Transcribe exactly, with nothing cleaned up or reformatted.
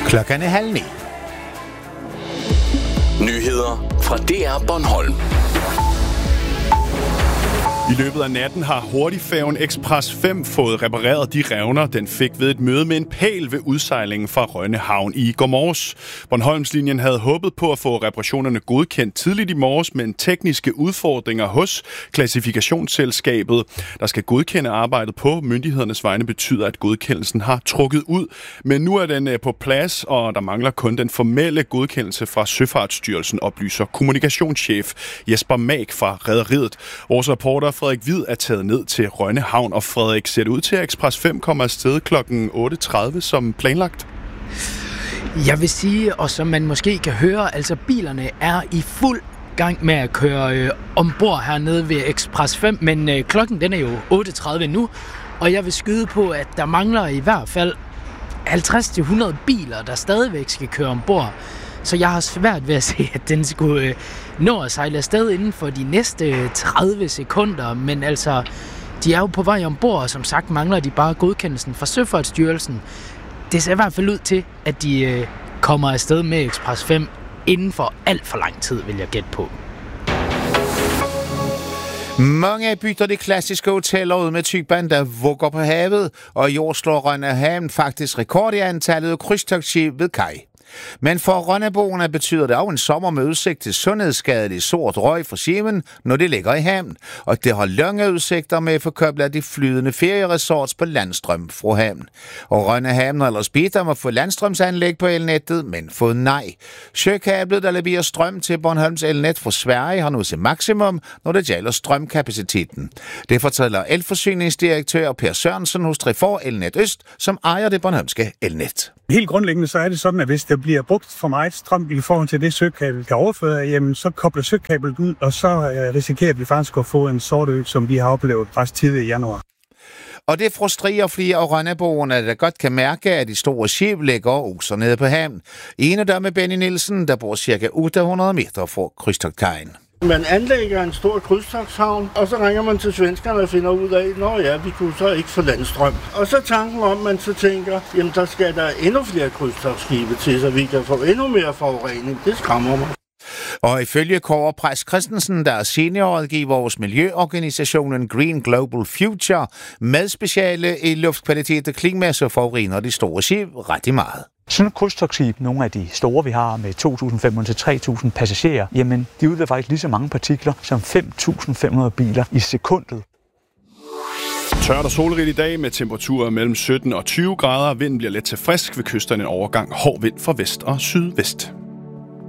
Klokken er halv ni. Nyheder fra D R Bornholm. I løbet af natten har hurtigfærgen Express fem fået repareret de revner, den fik ved et møde med en pæl ved udsejlingen fra Rønne Havn i går morges. Bornholmslinjen havde håbet på at få reparationerne godkendt tidligt i morges, men tekniske udfordringer hos klassifikationsselskabet, der skal godkende arbejdet på myndighedernes vegne, betyder, at godkendelsen har trukket ud. Men nu er den på plads, og der mangler kun den formelle godkendelse fra Søfartsstyrelsen, oplyser kommunikationschef Jesper Mag fra rederiet. Vores reporter Frederik Hvid er taget ned til Rønne Havn, og Frederik, ser det ud til, at Express fem kommer afsted klokken otte tredive som planlagt? Jeg vil sige, og som man måske kan høre, altså bilerne er i fuld gang med at køre øh, ombord hernede ved Express fem, men øh, klokken den er jo otte tredive nu, og jeg vil skyde på, at der mangler i hvert fald halvtreds til hundrede biler, der stadigvæk skal køre ombord. Så jeg har svært ved at se, at den skulle øh, nå at sejle afsted inden for de næste tredive sekunder. Men altså, de er jo på vej ombord, og som sagt mangler de bare godkendelsen fra Søfartsstyrelsen. Det ser i hvert fald ud til, at de øh, kommer afsted med Express fem inden for alt for lang tid, vil jeg gætte på. Mange bytter de klassiske hoteller ud med typen, der vugger på havet, og i år slår Rønne Havn faktisk rekord i antallet af krydstogtskib ved kaj. Men for rønneboerne betyder det også en sommer med udsigt til sundhedsskadelig sort røg fra skiben, når det ligger i havn. Og det har lange udsigter med at forkoble de flydende ferieresorts på landstrøm fra havn. Og Rønne Havn har ellers bedt om at få landstrømsanlæg på elnettet, men fået nej. Søkablet, der leverer strøm til Bornholms elnet fra Sverige, har nu til maksimum, når det gælder strømkapaciteten. Det fortæller elforsyningsdirektør Per Sørensen hos Trefor Elnet Øst, som ejer det bornholmske elnet. Helt grundlæggende så er det sådan, at hvis der bliver brugt for meget strøm i forhold til det søkabel kan overføre, jamen så kobler søkablet ud, og så risikerer vi faktisk at få en sort ø, som vi har oplevet ret tidligt i januar. Og det frustrerer flere af rønneboerne, der godt kan mærke, at de store skib ligger og oser nede på havn. En af dem er Benny Nielsen, der bor cirka otte hundrede meter fra krydstogtkajen. Man anlægger en stor krydstogtshavn, og så ringer man til svenskerne og finder ud af, nå ja, vi kunne så ikke få landstrøm. Og så tanken om, man så tænker, jamen der skal der endnu flere krydstogtskibe til, så vi kan få endnu mere forurening. Det skræmmer mig. Og ifølge Kåre Præs Christensen, der er seniorrådgiver hos miljøorganisationen Green Global Future, med speciale i luftkvalitet og klima, så forurener de store skib rigtig meget. Sådan et krydstogtskib, nogle af de store, vi har med to tusind fem hundrede til tre tusind passagerer, jamen de udleder faktisk lige så mange partikler som fem tusind fem hundrede biler i sekundet. Tørt og solrigt i dag med temperaturer mellem sytten og tyve grader. Vinden bliver let til frisk ved kysterne, en overgang hård vind fra vest og sydvest.